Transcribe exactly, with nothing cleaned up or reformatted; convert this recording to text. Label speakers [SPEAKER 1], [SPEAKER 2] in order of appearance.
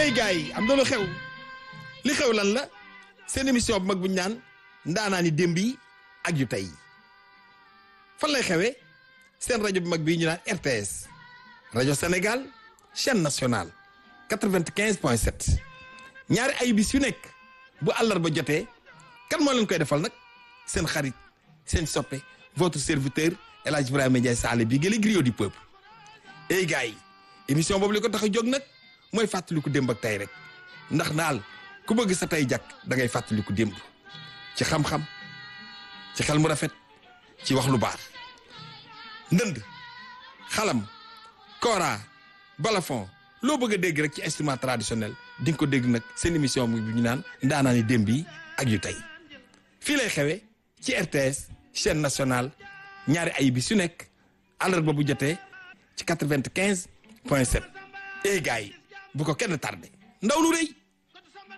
[SPEAKER 1] ay gars yi am na lu xew li xew lan la seen émission bu mag bu ñu naan ndaanaani démb yi ak yu tey fan lay xewee seen rajo bu mag bii ñu naan R T S rajo Sénégal chaîne nationale quatre-vingt-quinze point sept ñaari ay bis yu nekk bu àllarba jotee kan moo leen koy defal nag seen xarit seen soppe votre serviteur El Hadj Ibrahima Ndiaye Sall bi gële griot du peuple ey gars yi émission boobu li ko tax a jóg nag mooy fàttaliku démb ak tey rek ndax naal ku bëgg sa tey jàkk da ngay fàttaliku démb ci xam-xam ci xel mu rafet ci wax lu baax ndënd xalam kora balafon loo bëgg a dégg rek ci instrument traditionnel di nga ko dégg nag seen émission bi ñu naan ndaanaani démb yi ak yu tey fii lay xewee ci R T S chaîne nationale ñaari ay bis yu nekk àllarba bu jotee ci quatre-vingt-quinze point sept ey gars yi bu ko kenn tardé ndaw lu rëy